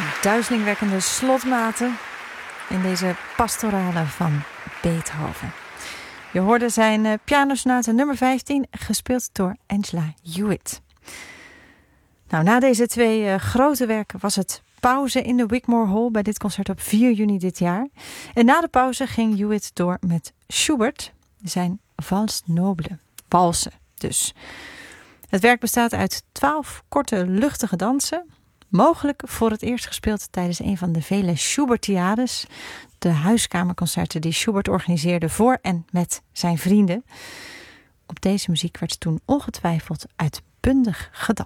duizelingwekkende slotmaten in deze pastorale van Beethoven. Je hoorde zijn pianosonate nummer 15, gespeeld door Angela Hewitt. Nou, na deze twee grote werken was het pauze in de Wigmore Hall bij dit concert op 4 juni dit jaar. En na de pauze ging Hewitt door met Schubert, zijn Valse Noble, walsen dus. Het werk bestaat uit 12 korte, luchtige dansen, mogelijk voor het eerst gespeeld tijdens een van de vele Schubertiades, de huiskamerconcerten die Schubert organiseerde voor en met zijn vrienden. Op deze muziek werd toen ongetwijfeld uitbundig gedanst.